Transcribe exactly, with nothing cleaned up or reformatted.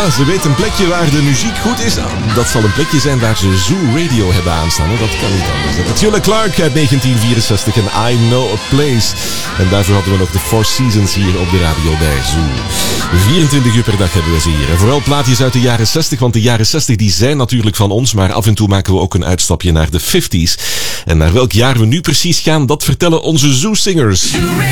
Ja, ze weet een plekje waar de muziek goed is. Dat zal een plekje zijn waar ze Zoo Radio hebben aanstaan. Hè? Dat kan niet anders. Petula Clark uit negentien vierenzestig en I Know a Place. En daarvoor hadden we nog de Four Seasons hier op de radio bij Zoo. vierentwintig uur per dag hebben we ze hier. En vooral plaatjes uit de jaren zestig, want de jaren zestig die zijn natuurlijk van ons, maar af en toe maken we ook een uitstapje naar de vijftiger. En naar welk jaar we nu precies gaan, dat vertellen onze Zoo-singers.